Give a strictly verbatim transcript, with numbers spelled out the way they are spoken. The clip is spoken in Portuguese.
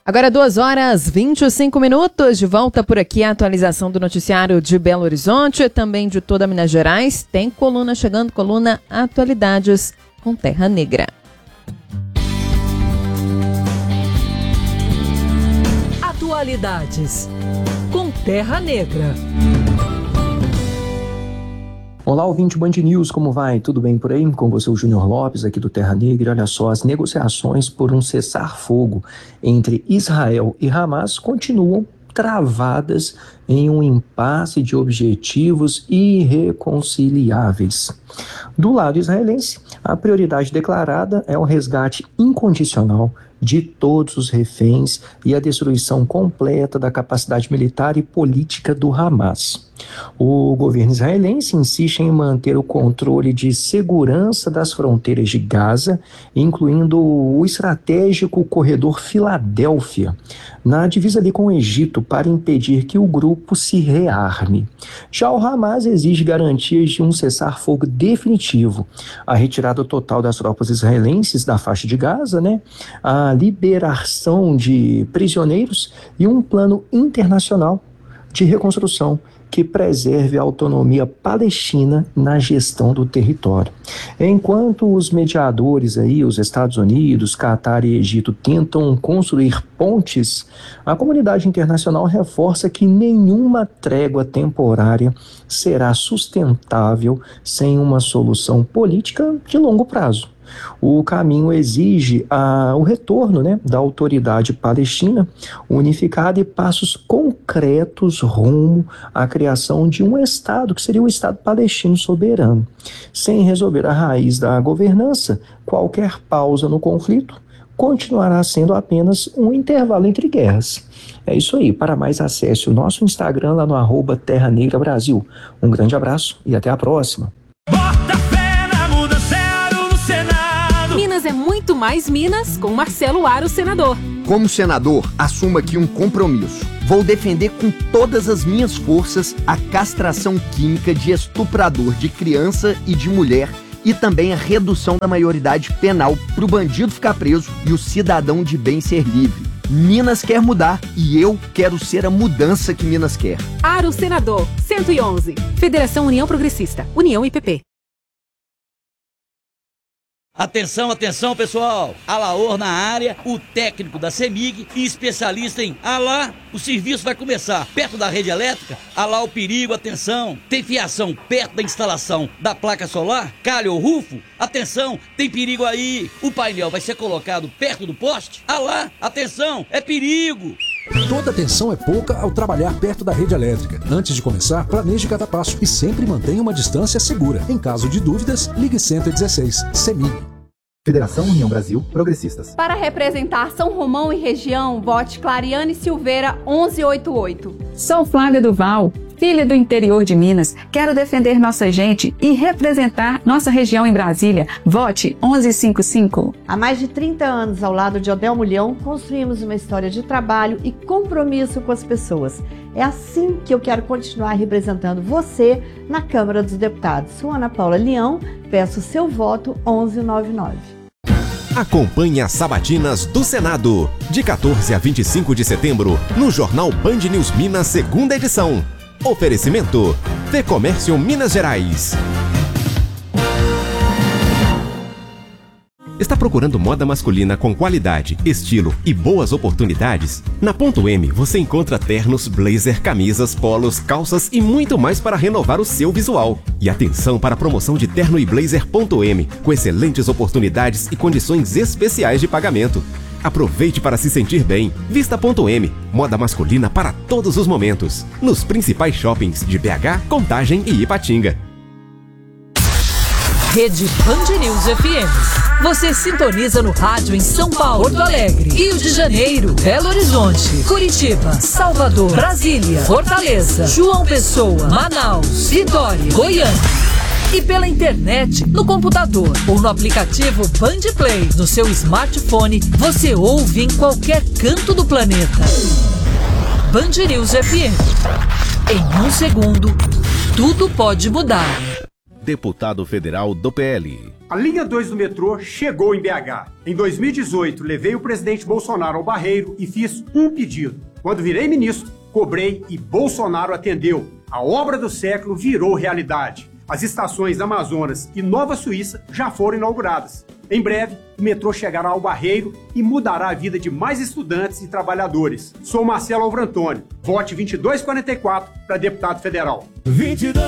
Agora duas horas e vinte e cinco minutos, de volta por aqui a atualização do noticiário de Belo Horizonte, também de toda Minas Gerais. Tem coluna chegando, coluna Atualidades com Terra Negra. Atualidades com Terra Negra. Olá, ouvinte Band News, como vai? Tudo bem por aí? Com você o Júnior Lopes, aqui do Terra Negra. Olha só, as negociações por um cessar-fogo entre Israel e Hamas continuam travadas em um impasse de objetivos irreconciliáveis. Do lado israelense, a prioridade declarada é o resgate incondicional de todos os reféns e a destruição completa da capacidade militar e política do Hamas. O governo israelense insiste em manter o controle de segurança das fronteiras de Gaza, incluindo o estratégico corredor Filadélfia, na divisa ali com o Egito, para impedir que o grupo se rearme. Já o Hamas exige garantias de um cessar-fogo definitivo, a retirada total das tropas israelenses da faixa de Gaza, né? A liberação de prisioneiros e um plano internacional de reconstrução que preserve a autonomia palestina na gestão do território. Enquanto os mediadores aí, os Estados Unidos, Catar e Egito tentam construir pontes, a comunidade internacional reforça que nenhuma trégua temporária será sustentável sem uma solução política de longo prazo. O caminho exige a, o retorno, né, da autoridade palestina unificada e passos concretos rumo à criação de um Estado, que seria o Estado palestino soberano. Sem resolver a raiz da governança, qualquer pausa no conflito continuará sendo apenas um intervalo entre guerras. É isso aí. Para mais, acesse o nosso Instagram lá no arroba Terra Negra Brasil. Um grande abraço e até a próxima. Minas é muito mais Minas com Marcelo Aro, senador. Como senador, assumo aqui um compromisso. Vou defender com todas as minhas forças a castração química de estuprador de criança e de mulher e também a redução da maioridade penal para o bandido ficar preso e o cidadão de bem ser livre. Minas quer mudar e eu quero ser a mudança que Minas quer. Aro, senador, cento e onze. Federação União Progressista, União I P P. Atenção, atenção, pessoal! Alaor na área, o técnico da CEMIG e especialista em Alá. O serviço vai começar perto da rede elétrica. Alá o perigo, atenção! Tem fiação perto da instalação da placa solar? Calha ou rufo? Atenção, tem perigo aí! O painel vai ser colocado perto do poste? Alá, atenção, é perigo! Toda atenção é pouca ao trabalhar perto da rede elétrica. Antes de começar, planeje cada passo e sempre mantenha uma distância segura. Em caso de dúvidas, ligue cento e dezesseis. CEMIG. Federação União Brasil Progressistas. Para representar São Romão e região, vote Clariane Silveira onze oitenta e oito. Sou Flávia Duval, filha do interior de Minas. Quero defender nossa gente e representar nossa região em Brasília. Vote onze cinquenta e cinco. Há mais de trinta anos, ao lado de Odel Mulhão, construímos uma história de trabalho e compromisso com as pessoas. É assim que eu quero continuar representando você na Câmara dos Deputados. Sou Ana Paula Leão, peço seu voto onze noventa e nove. Acompanhe as sabatinas do Senado, de quatorze a vinte e cinco de setembro, no Jornal Band News Minas, segunda edição. Oferecimento: Fecomércio Minas Gerais. Está procurando moda masculina com qualidade, estilo e boas oportunidades? Na Ponto M você encontra ternos, blazer, camisas, polos, calças e muito mais para renovar o seu visual. E atenção para a promoção de terno e blazer Ponto M, com excelentes oportunidades e condições especiais de pagamento. Aproveite para se sentir bem. Vista Ponto M, moda masculina para todos os momentos. Nos principais shoppings de B H, Contagem e Ipatinga. Rede Band News F M. Você sintoniza no rádio em São Paulo, Porto Alegre, Rio de Janeiro, Belo Horizonte, Curitiba, Salvador, Brasília, Fortaleza, João Pessoa, Manaus, Vitória, Goiânia. E pela internet, no computador ou no aplicativo Band Play, no seu smartphone, você ouve em qualquer canto do planeta. Band News F M. Em um segundo, tudo pode mudar. deputado federal do P L. A linha dois do metrô chegou em B H. Em dois mil e dezoito, levei o presidente Bolsonaro ao Barreiro e fiz um pedido. Quando virei ministro, cobrei e Bolsonaro atendeu. A obra do século virou realidade. As estações Amazonas e Nova Suíça já foram inauguradas. Em breve, o metrô chegará ao Barreiro e mudará a vida de mais estudantes e trabalhadores. Sou Marcelo Alvrantônio. Vote vinte e dois quarenta e quatro para deputado federal.